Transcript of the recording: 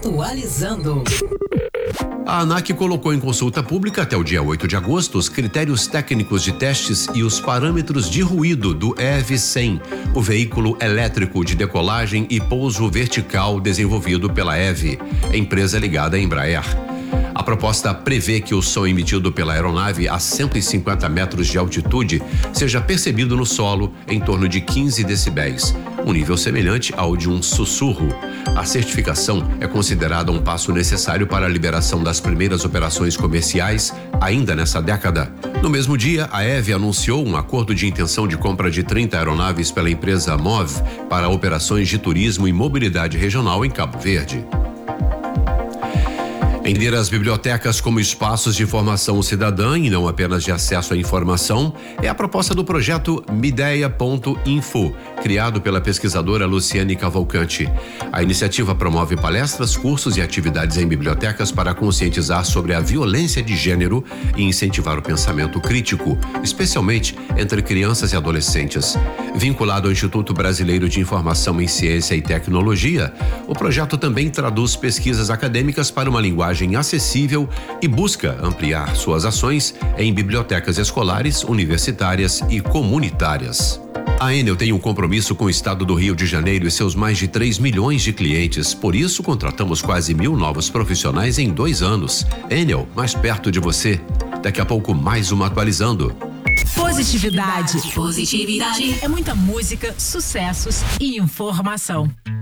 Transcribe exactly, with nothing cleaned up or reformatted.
Atualizando. A ANAC colocou em consulta pública até o dia oito de agosto os critérios técnicos de testes e os parâmetros de ruído do E V cem, o veículo elétrico de decolagem e pouso vertical desenvolvido pela E V, empresa ligada à Embraer. A proposta prevê que o som emitido pela aeronave a cento e cinquenta metros de altitude seja percebido no solo em torno de quinze decibéis, um nível semelhante ao de um sussurro. A certificação é considerada um passo necessário para a liberação das primeiras operações comerciais ainda nessa década. No mesmo dia, a E V anunciou um acordo de intenção de compra de trinta aeronaves pela empresa Mov para operações de turismo e mobilidade regional em Cabo Verde. Entender as bibliotecas como espaços de formação cidadã e não apenas de acesso à informação é a proposta do projeto Mideia ponto info, criado pela pesquisadora Luciane Cavalcante. A iniciativa promove palestras, cursos e atividades em bibliotecas para conscientizar sobre a violência de gênero e incentivar o pensamento crítico, especialmente entre crianças e adolescentes. Vinculado ao Instituto Brasileiro de Informação em Ciência e Tecnologia, o projeto também traduz pesquisas acadêmicas para uma linguagem acessível e busca ampliar suas ações em bibliotecas escolares, universitárias e comunitárias. A Enel tem um compromisso com o estado do Rio de Janeiro e seus mais de três milhões de clientes. Por isso, contratamos quase mil novos profissionais em dois anos. Enel, mais perto de você. Daqui a pouco, mais uma atualizando. Positividade. Positividade. É muita música, sucessos e informação.